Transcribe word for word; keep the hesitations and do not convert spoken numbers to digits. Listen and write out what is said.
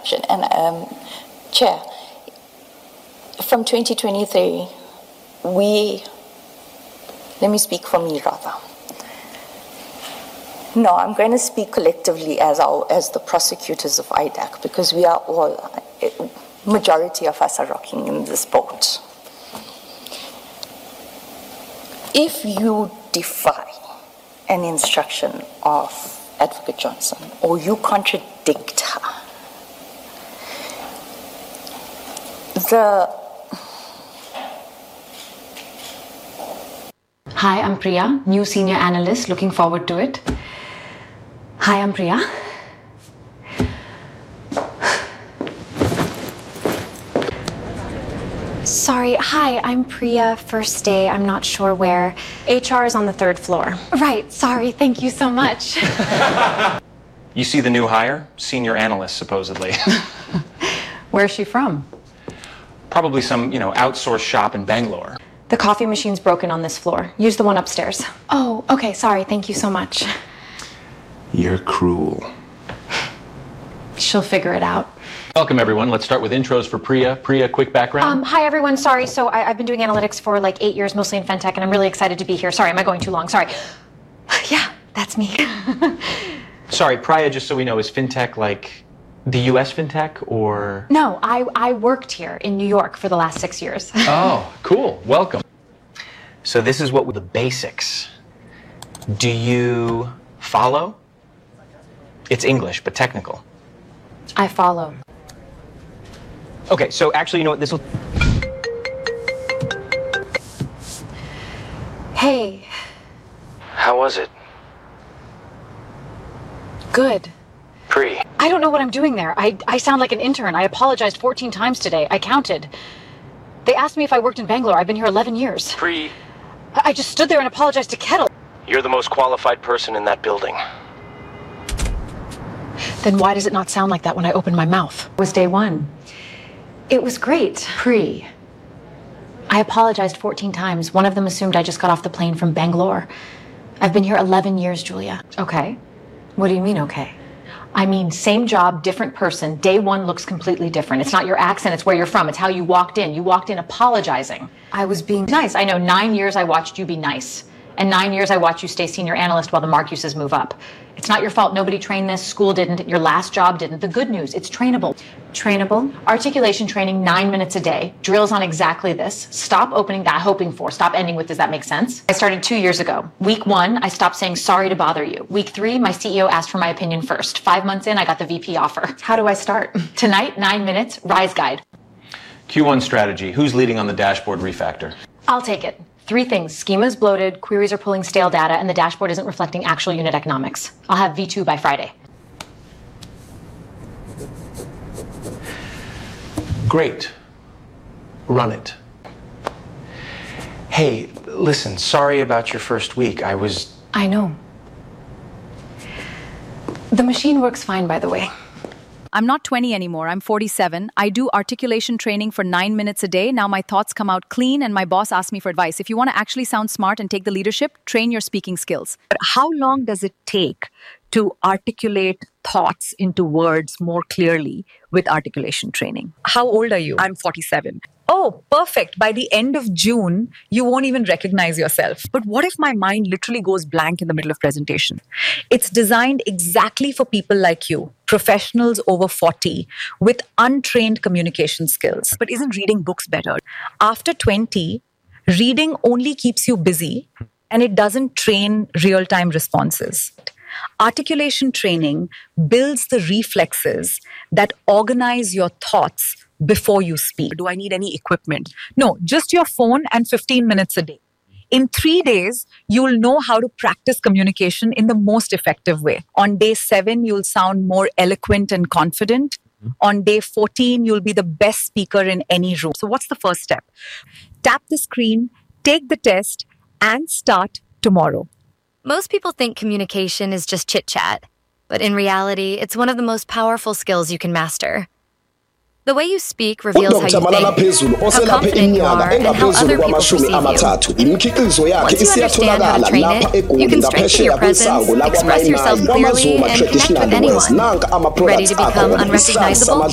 instruction. And um, Chair, from twenty twenty-three, we, let me speak for me rather. No, I'm going to speak collectively as our, as the prosecutors of I D A C, because we are all, majority of us are rocking in this boat. If you defy an instruction of Advocate Johnson, or you contradict her, the... Hi, I'm Priya, new senior analyst, looking forward to it. Hi, I'm Priya. Sorry, hi, I'm Priya, first day, I'm not sure where. H R is on the third floor. Right, sorry, thank you so much. You see the new hire? Senior analyst, supposedly. Where's she from? Probably some, you know, outsourced shop in Bangalore. The coffee machine's broken on this floor. Use the one upstairs. Oh, okay, sorry, thank you so much. You're cruel. She'll figure it out. Welcome, everyone. Let's start with intros for Priya. Priya, quick background. Um, hi, everyone. Sorry. So I, I've been doing analytics for like eight years, mostly in FinTech, and I'm really excited to be here. Sorry, am I going too long? Sorry. Yeah, that's me. Sorry, Priya, just so we know, is FinTech like the U S FinTech or? No, I, I worked here in New York for the last six years. Oh, cool. Welcome. So this is what the basics. Do you follow? It's English, but technical. I follow. Okay, so actually, you know what, this will... Hey. How was it? Good. Pri. I don't know what I'm doing there. I, I sound like an intern. I apologized fourteen times today. I counted. They asked me if I worked in Bangalore. I've been here eleven years. Pri. I, I just stood there and apologized to Kettle. You're the most qualified person in that building. Then why does it not sound like that when I open my mouth? It was day one. It was great. Pri. I apologized fourteen times. One of them assumed I just got off the plane from Bangalore. I've been here eleven years, Julia. Okay. What do you mean, okay? I mean, same job, different person. Day one looks completely different. It's not your accent, it's where you're from. It's how you walked in. You walked in apologizing. I was being nice. I know, nine years I watched you be nice. And nine years I watched you stay senior analyst while the Marcuses move up. It's not your fault. Nobody trained this. School didn't. Your last job didn't. The good news, it's trainable. Trainable? Articulation training nine minutes a day. Drills on exactly this. Stop opening that, hoping for. Stop ending with, does that make sense? I started two years ago. Week one, I stopped saying sorry to bother you. Week three, my C E O asked for my opinion first. Five months in, I got the V P offer. How do I start? Tonight, nine minutes, Rise Guide. Q one strategy. Who's leading on the dashboard refactor? I'll take it. Three things. Schema's bloated, queries are pulling stale data, and the dashboard isn't reflecting actual unit economics. I'll have V two by Friday. Great. Run it. Hey, listen, sorry about your first week. I was... I know. The machine works fine, by the way. I'm not twenty anymore. I'm forty-seven. I do articulation training for nine minutes a day. Now my thoughts come out clean and my boss asks me for advice. If you want to actually sound smart and take the leadership, train your speaking skills. How long does it take to articulate thoughts into words more clearly with articulation training? How old are you? I'm forty-seven. Oh, perfect. By the end of June, you won't even recognize yourself. But what if my mind literally goes blank in the middle of presentation? It's designed exactly for people like you, professionals over forty, with untrained communication skills. But isn't reading books better? After twenty, reading only keeps you busy and it doesn't train real-time responses. Articulation training builds the reflexes that organize your thoughts before you speak. Do I need any equipment? No, just your phone and fifteen minutes a day. In three days, you'll know how to practice communication in the most effective way. On day seven, you'll sound more eloquent and confident. Mm-hmm. On day fourteen, you'll be the best speaker in any room. So what's the first step? Tap the screen, take the test, and start tomorrow. Most people think communication is just chit-chat, but in reality, it's one of the most powerful skills you can master. The way you speak reveals how you think, how confident you are, and how other people perceive you. Once you understand how to train it, you can strengthen your presence, express yourself clearly, and connect with anyone. Ready to become unrecognizable?